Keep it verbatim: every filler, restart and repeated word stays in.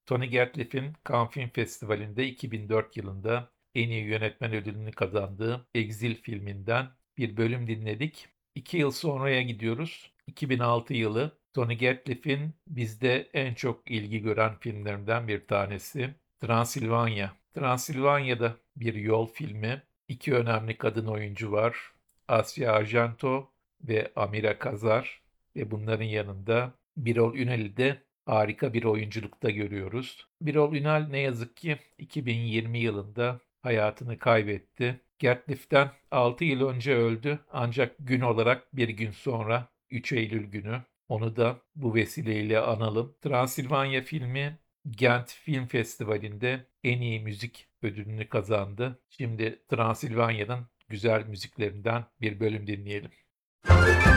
Tony Gertliff'in Cannes Film Festivali'nde iki bin dört yılında en iyi yönetmen ödülünü kazandığı Exil filminden bir bölüm dinledik. İki yıl sonraya gidiyoruz. iki bin altı yılı Tony Gertliff'in bizde en çok ilgi gören filmlerinden bir tanesi Transilvanya. Transilvanya'da bir yol filmi. İki önemli kadın oyuncu var. Asya Argento ve Amira Kazar ve bunların yanında Birol Ünal'i de harika bir oyunculukta görüyoruz. Birol Ünal ne yazık ki iki bin yirmi yılında hayatını kaybetti. Gertliff'ten altı yıl önce öldü ancak gün olarak bir gün sonra üç Eylül günü onu da bu vesileyle analım. Transilvanya filmi Gent Film Festivali'nde en iyi müzik ödülünü kazandı. Şimdi Transilvanya'nın güzel müziklerinden bir bölüm dinleyelim.